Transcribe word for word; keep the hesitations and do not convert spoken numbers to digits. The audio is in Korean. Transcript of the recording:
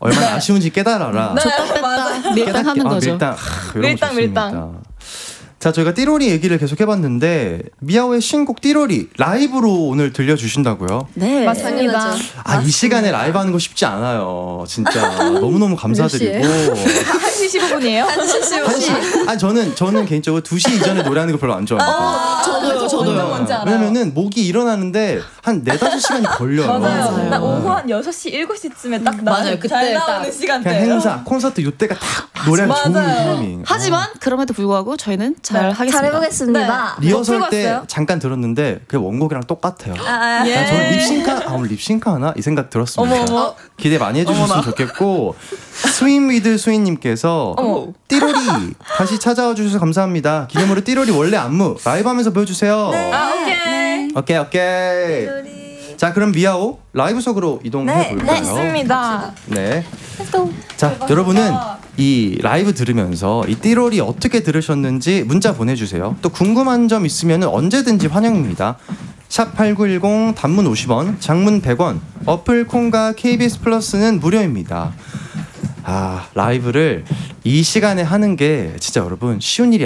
얼마나 아쉬운지 깨달아라. 네, 줬다 뺐다 맞아요. 밀당하는 아, 거죠. 밀당. 아, 이런 거 밀당, 좋습니다. 밀당. 자, 저희가 띠로리 얘기를 계속 해봤는데 미아오의 신곡 띠로리 라이브로 오늘 들려주신다고요? 네, 맞습니다. 아, 이 시간에 라이브 하는 거 쉽지 않아요. 진짜 너무너무 감사드리고. 한 시 십오 분이에요? 한 시, 아니 저는 저는 개인적으로 두 시 이전에 노래하는 거 별로 안 좋아해요. 아, 저도요, 저도요. 뭔지 알아요. 왜냐면은 목이 일어나는데 한 네다섯 시간이 걸려요. 맞아요. 맞아요. 나 오후 한 여섯 시, 일곱 시쯤에 딱 맞아요. 나는 그때 잘 딱. 나오는 그냥 시간대예요. 행사, 콘서트 이때가 딱 노래하기 좋은 맞아요. 타이밍. 하지만 그럼에도 불구하고 저희는 잘 네, 하겠습니다. 잘해보겠습니다. 네. 리허설 뭐 때 풀었어요? 잠깐 들었는데 그 원곡이랑 똑같아요. 아, 예. 아, 저는 립싱크, 아, 오늘 립싱크 하나? 이 생각 들었습니다. 어머, 어머. 기대 많이 해주셨으면 어머나. 좋겠고, 스윈 위드 스윈님께서 어머. 띠로리 다시 찾아와 주셔서 감사합니다. 기념으로 띠로리 원래 안무 라이브 하면서 보여주세요. 아, 오케이. 오케이, 오케이. 자, 그럼 미아오 라이브석으로 이동해 볼까요? 좋습니다. 네. 자, 여러분은 이 라이브 들으면서 이 띠로리 어떻게 들으셨는지 문자 보내주세요. 또 궁금한 점 있으면 언제든지 환영입니다. 샵 팔구일공 단문 오십 원, 장문 백 원, 어플 콩과 케이비에스 플러스는 무료입니다. 아, 라이브를 이 시간에 하는 게 진짜 여러분 쉬운 일이